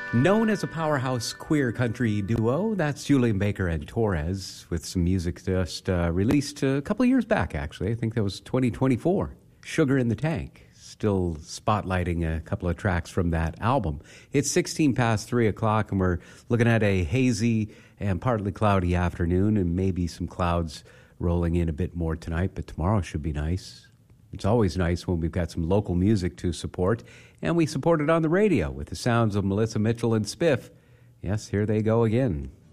Known as a powerhouse queer country duo, that's Julian Baker and Torres, with some music just released a couple of years back, actually. I think that was 2024. Sugar in the Tank, still spotlighting a couple of tracks from that album. It's 16 past 3 o'clock, and we're looking at a hazy and partly cloudy afternoon, and maybe some clouds rolling in a bit more tonight, but tomorrow should be nice. It's always nice when we've got some local music to support, and we support it on the radio with the sounds of Melissa Mitchell and Spiff. Yes, here they go again.